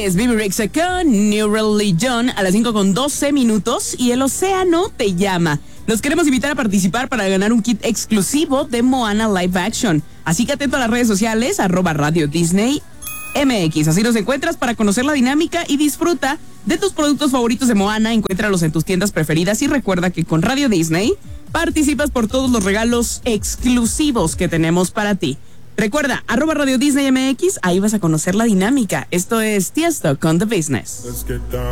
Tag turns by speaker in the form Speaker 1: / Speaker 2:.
Speaker 1: Es Baby Rexha con New Religion a las 5:12 y el océano te llama. Los queremos invitar a participar para ganar un kit exclusivo de Moana Live Action. Así que atento a las redes sociales, @Radio Disney MX. Así nos encuentras para conocer la dinámica y disfruta de tus productos favoritos de Moana. Encuéntralos en tus tiendas preferidas y recuerda que con Radio Disney participas por todos los regalos exclusivos que tenemos para ti. Recuerda, @Radio Disney MX, ahí vas a conocer la dinámica. Esto es Tiesto con The Business.